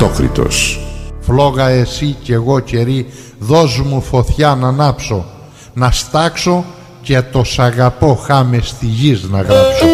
Κατόκριτος. Φλόγα εσύ κι εγώ καιρή, δώσ' μου φωτιά να ανάψω, να στάξω και το σ' αγαπώ χάμε στη γης να γράψω.